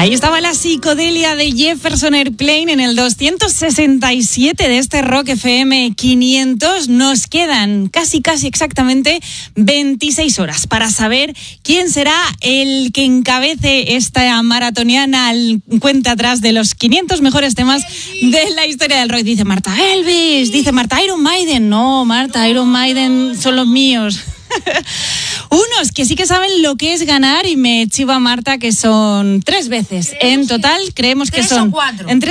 Ahí estaba la psicodelia de Jefferson Airplane en el 267 de este Rock FM 500. Nos quedan casi exactamente 26 horas para saber quién será el que encabece esta maratoniana al cuenta atrás de los 500 mejores temas de la historia del rock. Dice Marta, Elvis. Dice Marta, Iron Maiden. No, Marta, Iron Maiden son los míos. Unos que sí que saben lo que es ganar y me chiva Marta que son 3 veces. En total creemos que son... ¿3 o 4? Entre